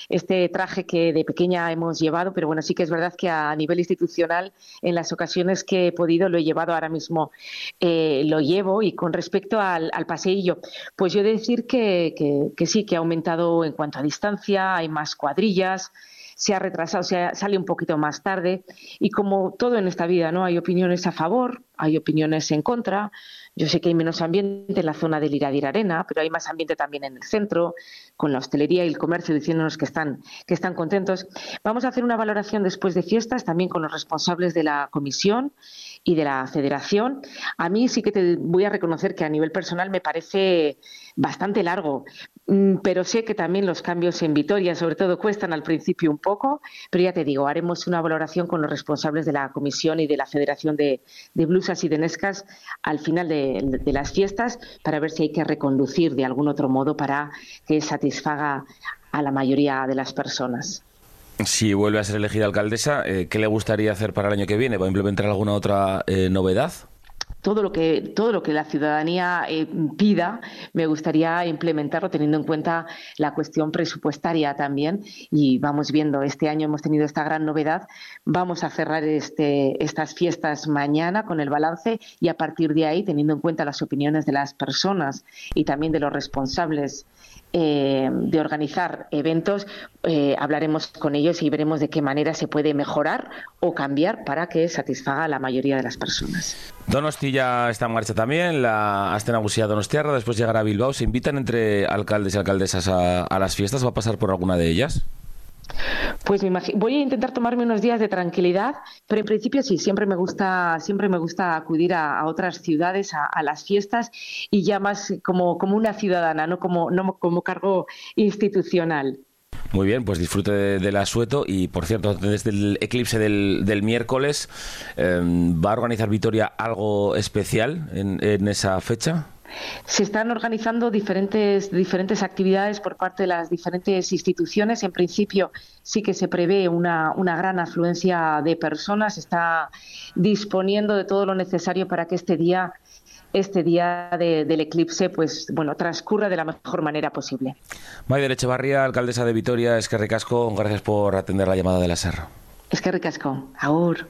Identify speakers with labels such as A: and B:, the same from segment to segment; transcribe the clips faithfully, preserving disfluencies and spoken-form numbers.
A: este traje que de pequeña hemos llevado, pero bueno, sí que es verdad que a nivel institucional, en las ocasiones que he podido, lo he llevado, ahora mismo eh, lo llevo. Y con respecto al, al paseillo, pues yo he de decir que, que, que sí, que ha aumentado en cuanto a distancia, hay más cuadrillas, se ha retrasado, se sale un poquito más tarde, y como todo en esta vida, ¿no? Hay opiniones a favor, hay opiniones en contra. Yo sé que hay menos ambiente en la zona del Iradier Arena, pero hay más ambiente también en el centro, con la hostelería y el comercio diciéndonos que están, que están contentos. Vamos a hacer una valoración después de fiestas, también con los responsables de la comisión y de la federación. A mí sí que te voy a reconocer que a nivel personal me parece bastante largo, pero sé que también los cambios en Vitoria, sobre todo, cuestan al principio un poco, pero ya te digo, haremos una valoración con los responsables de la comisión y de la federación de, de blusas y de nescas al final de, de las fiestas, para ver si hay que reconducir de algún otro modo para que satisfaga a la mayoría de las personas.
B: Si vuelve a ser elegida alcaldesa, eh, ¿qué le gustaría hacer para el año que viene? ¿Va a implementar alguna otra eh, novedad?
A: Todo lo que todo lo que la ciudadanía eh, pida, me gustaría implementarlo, teniendo en cuenta la cuestión presupuestaria también. Y vamos viendo, este año hemos tenido esta gran novedad. Vamos a cerrar este, estas fiestas mañana con el balance, y a partir de ahí, teniendo en cuenta las opiniones de las personas y también de los responsables Eh, de organizar eventos, eh, hablaremos con ellos y veremos de qué manera se puede mejorar o cambiar para que satisfaga a la mayoría de las personas.
B: Donosti ya está en marcha también, la Aste Nagusia Donostiarra, después llegará a Bilbao. ¿Se invitan entre alcaldes y alcaldesas a, a las fiestas? ¿Va a pasar por alguna de ellas?
A: Pues me imagino, voy a intentar tomarme unos días de tranquilidad, pero en principio sí, siempre me gusta, siempre me gusta acudir a, a otras ciudades, a, a las fiestas, y ya más como, como una ciudadana, no como, no como cargo institucional.
B: Muy bien, pues disfrute de, del asueto. Y por cierto, desde el eclipse del, del miércoles, eh, ¿va a organizar Vitoria algo especial en, en esa fecha?
A: Se están organizando diferentes, diferentes actividades por parte de las diferentes instituciones. En principio sí que se prevé una, una gran afluencia de personas. Se está disponiendo de todo lo necesario para que este día, este día de, del eclipse, pues bueno, transcurra de la mejor manera posible.
B: Maider Etxebarria, alcaldesa de Vitoria, eskerrik asko, gracias por atender la llamada de la SER.
A: Eskerrik asko, agur.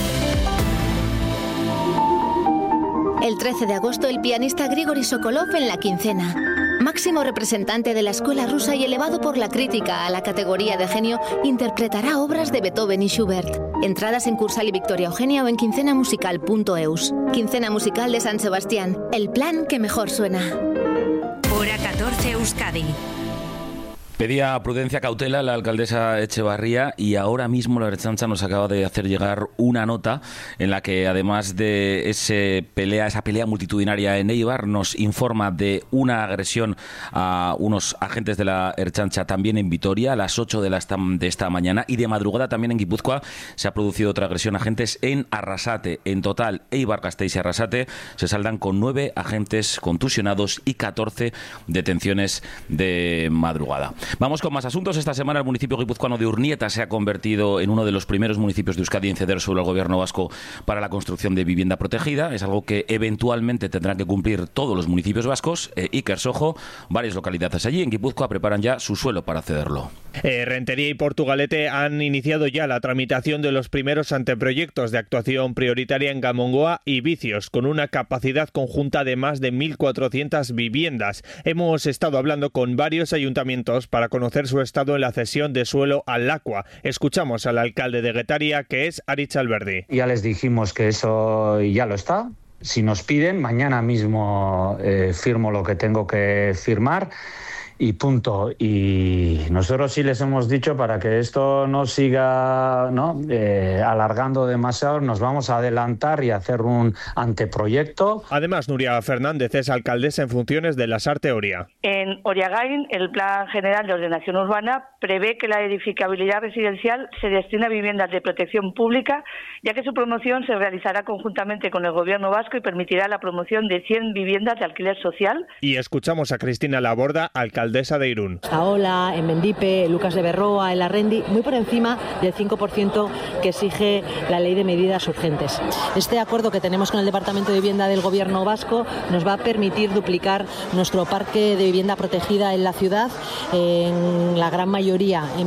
C: El trece de agosto, el pianista Grigori Sokolov en la quincena. Máximo representante de la escuela rusa y elevado por la crítica a la categoría de genio, interpretará obras de Beethoven y Schubert. Entradas en Cursal y Victoria Eugenia o en quincena musical punto eus. Quincena Musical de San Sebastián, el plan que mejor suena.
D: Hora catorce, Euskadi.
B: Pedía prudencia, cautela la alcaldesa Etxebarria, y ahora mismo la Ertzaintza nos acaba de hacer llegar una nota en la que, además de ese pelea, esa pelea multitudinaria en Eibar, nos informa de una agresión a unos agentes de la Ertzaintza también en Vitoria a las ocho de, la esta, de esta mañana, y de madrugada también en Guipúzcoa se ha producido otra agresión a agentes en Arrasate. En total, Eibar, Gasteiz y Arrasate se saldan con nueve agentes contusionados y catorce detenciones de madrugada. Vamos con más asuntos. Esta semana el municipio guipuzcoano de Urnieta se ha convertido en uno de los primeros municipios de Euskadi en ceder suelo al gobierno vasco para la construcción de vivienda protegida. Es algo que eventualmente tendrán que cumplir todos los municipios vascos. Eh, Iker Sojo, varias localidades allí en Guipúzcoa preparan ya su suelo para cederlo.
E: Eh, Rentería y Portugalete han iniciado ya la tramitación de los primeros anteproyectos de actuación prioritaria en Gamongoa y Vicios, con una capacidad conjunta de más de mil cuatrocientas viviendas. Hemos estado hablando con varios ayuntamientos para conocer su estado en la cesión de suelo al Lacua. Escuchamos al alcalde de Getaria, que es Aritz Alberdi.
F: Ya les dijimos que eso ya lo está. Si nos piden, mañana mismo eh, firmo lo que tengo que firmar. Y punto. Y nosotros sí les hemos dicho, para que esto no siga ¿no? Eh, alargando demasiado, nos vamos a adelantar y hacer un anteproyecto.
E: Además, Nuria Fernández es alcaldesa en funciones de Lasarte Oria.
G: En Oriagain, el Plan General de Ordenación Urbana prevé que la edificabilidad residencial se destina a viviendas de protección pública, ya que su promoción se realizará conjuntamente con el Gobierno vasco y permitirá la promoción de cien viviendas de alquiler social.
E: Y escuchamos a Cristina Laborda, alcaldesa de Irún.
H: Saola, en Mendipe, Lucas de Berroa, en Larrendi, muy por encima del cinco por ciento que exige la Ley de Medidas Urgentes. Este acuerdo que tenemos con el Departamento de Vivienda del Gobierno vasco nos va a permitir duplicar nuestro parque de vivienda protegida en la ciudad, en la gran mayoría en